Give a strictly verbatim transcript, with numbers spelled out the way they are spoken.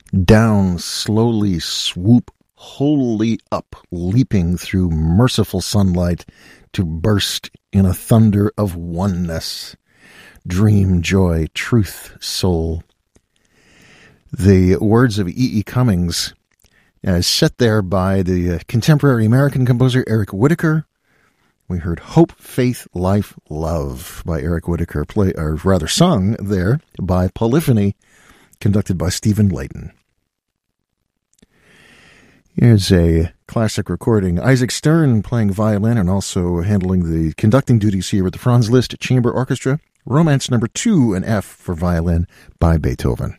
Down, slowly swoop, wholly up, leaping through merciful sunlight to burst in a thunder of oneness. Dream, joy, truth, soul. The words of E E. Cummings, uh, set there by the uh, contemporary American composer Eric Whitacre. We heard Hope, Faith, Life, Love by Eric Whitacre, play, or rather sung there by Polyphony, conducted by Stephen Layton. Here's a classic recording. Isaac Stern playing violin and also handling the conducting duties here with the Franz Liszt Chamber Orchestra. Romance number two, an F for violin by Beethoven.